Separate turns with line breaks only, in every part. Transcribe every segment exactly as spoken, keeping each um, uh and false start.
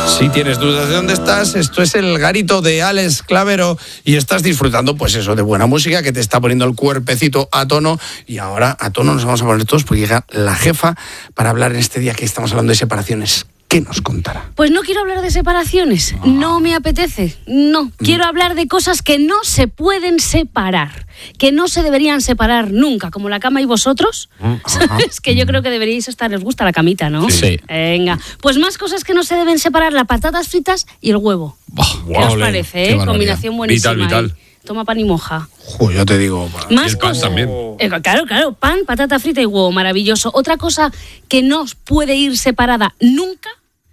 Si tienes dudas de dónde estás, esto es el Garito de Alex Clavero y estás disfrutando, pues eso, de buena música que te está poniendo el cuerpecito a tono. Y ahora a tono nos vamos a poner todos porque llega la jefa para hablar en este día que estamos hablando de separaciones. ¿Qué nos contará?
Pues no quiero hablar de separaciones, oh. no me apetece, no. Mm. Quiero hablar de cosas que no se pueden separar, que no se deberían separar nunca, como la cama y vosotros. Mm. ¿Sabes? Que yo creo que deberíais estar, les gusta la camita, ¿no?
Sí.
Venga, pues más cosas que no se deben separar, las patatas fritas y el huevo.
Oh,
¿Qué wow, os parece? Eh? Combinación buenísima.
Vital, vital.
¿eh? Toma pan y moja.
Joder, ya te digo.
Para... Más
y el pan
cosas...
también.
Eh, claro, claro, pan, patata frita y huevo, maravilloso. Otra cosa que no puede ir separada nunca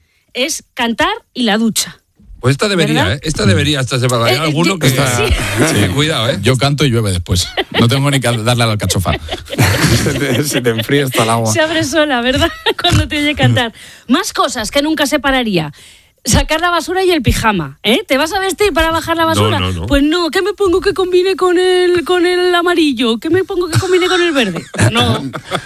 es cantar y la ducha.
Pues esta debería,
¿verdad?
¿eh? Esta debería estar separada. Hay
Eh,
alguno
yo,
que está...
sí.
Sí, cuidado, ¿eh?
Yo canto y llueve después. No tengo ni que darle al alcachofar.
se, te, se te enfría hasta el agua.
Se abre sola, ¿verdad? Cuando te oye cantar. Más cosas que nunca separaría. Sacar la basura y el pijama, ¿eh? ¿Te vas a vestir para bajar la basura?
No, no, no.
Pues no, ¿qué me pongo que combine con el, con el amarillo? ¿Qué me pongo que combine con el verde? No.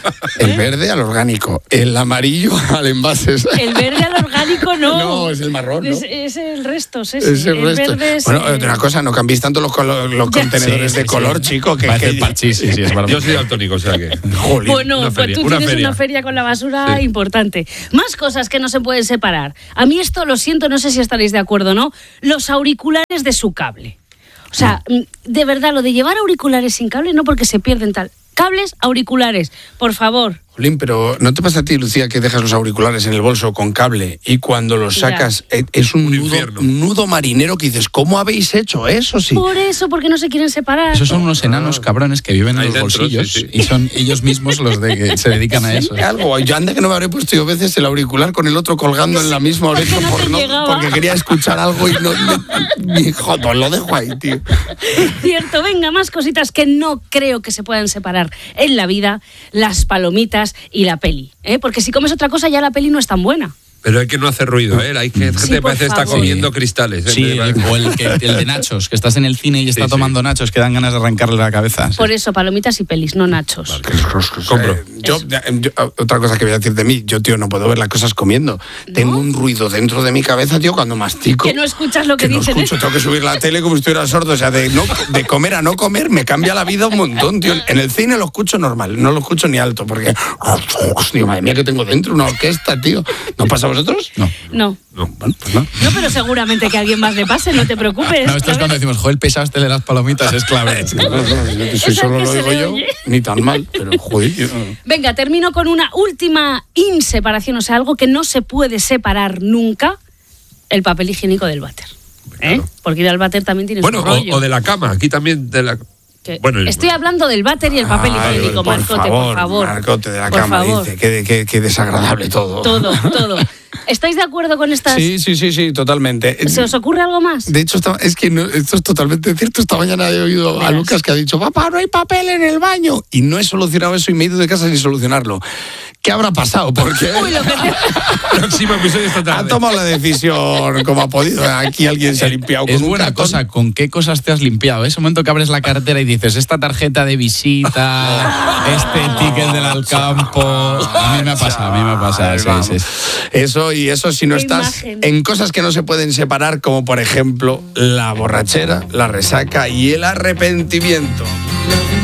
El
¿Eh?
verde al orgánico, el amarillo al envase.
El verde al orgánico no.
No, es el marrón, ¿no?
Es, es el resto, es,
es el, el resto.
Verde es
bueno,
el...
otra cosa, no cambiéis tanto los, colo- los contenedores
sí,
de
sí,
color,
sí.
chico. Que,
Parece
que...
parchís, sí, sí, es verdad.
Yo soy daltónico, o sea que...
Jolín.
Bueno,
una
pues
feria,
tú
una
tienes
feria.
una feria con la basura
Sí.
importante. Más cosas que no se pueden separar. A mí esto, lo siento, no sé si estaréis de acuerdo o no, los auriculares de su cable. O sea, de verdad, lo de llevar auriculares sin cable, no porque se pierden tal. Cables, auriculares, por favor.
Jolín, pero ¿no te pasa a ti, Lucía, que dejas los auriculares en el bolso con cable y cuando los sacas ya. es un,
un
nudo,
infierno.
un nudo marinero que dices, ¿cómo habéis hecho eso? Sí.
Por eso, porque no se quieren separar.
Esos son unos enanos cabrones que viven en
Ahí
los
dentro,
bolsillos
sí, sí.
y son ellos mismos los de que se dedican a eso.
Algo, yo anda que no me habré puesto yo veces el auricular con el otro colgando en la misma oreja
no
por
te
no,
llegaba.
porque quería escuchar algo y no... Me, hijo, pues lo dejo ahí, tío.
Cierto, venga, más cositas que no creo que se puedan separar en la vida, las palomitas y la peli. ¿eh? Porque si comes otra cosa ya la peli no es tan buena.
Pero hay que no hacer ruido, ¿eh? Hay que, gente
Sí,
que parece que está
favor.
comiendo
Sí.
cristales. ¿eh?
Sí, el, o el, que, el de nachos, que estás en el cine y está
Sí, sí.
tomando nachos que dan ganas de arrancarle la cabeza.
Por eso, palomitas y pelis, no nachos.
Compro.
Eh, yo, yo, otra cosa que voy a decir de mí, yo, tío, no puedo ver las cosas comiendo.
¿No?
Tengo un ruido dentro de mi cabeza, tío, cuando mastico.
Que no escuchas lo que,
que no
dicen.
escucho,
¿eh?
tengo que subir la tele como si estuviera sordo. O sea, de, no, de comer a no comer me cambia la vida un montón, tío. En el cine lo escucho normal, no lo escucho ni alto, porque... Digo, madre mía, que tengo dentro una orquesta, tío. ¿No pasa a vosotros?
No.
No.
No.
Bueno, pues no.
No, pero seguramente que a alguien más le pase, no te preocupes.
No, esto es cuando decimos, joder, el pesado este de las palomitas es clave.
No, no, no, si
Es
solo
el que
lo
se
digo
le
yo,
oye.
ni tan mal, pero joder. Yo...
Venga, termino con una última inseparación, o sea, algo que no se puede separar nunca, el papel higiénico del váter. ¿eh?
Claro.
Porque ir al váter también tiene
Bueno,
su rollo.
o, o de la cama. Aquí también de la...
Que
Bueno,
estoy hablando del váter y el papel
Ay,
higiénico,
por
Marcote,
favor,
por favor.
Marcote de la
Por
cama,
favor.
dice. Qué, qué, qué desagradable todo.
Todo, todo. ¿Estáis de acuerdo con estas?
Sí, sí, sí, sí, totalmente.
¿Se os ocurre algo más?
De hecho, esta- es que no- esto es totalmente cierto. Esta mañana he oído a
Verás.
Lucas que ha dicho, papá, no hay papel en el baño. Y no he solucionado eso y me he ido de casa sin solucionarlo. ¿Qué habrá pasado? Porque
Uy, lo que te...
Próximo episodio esta
ha
tarde.
tomado la decisión como ha podido. Aquí alguien se ha limpiado con
Es
un
buena
cartón.
cosa, ¿con qué cosas te has limpiado? Ese momento que abres la cartera y dices, esta tarjeta de visita, este ticket del Alcampo... A mí me ha pasado, a mí me ha pasado. sí,
Vamos.
sí, sí.
Eso y eso si no
Qué
estás
imagen.
en cosas que no se pueden separar, como por ejemplo la borrachera, la resaca y el arrepentimiento.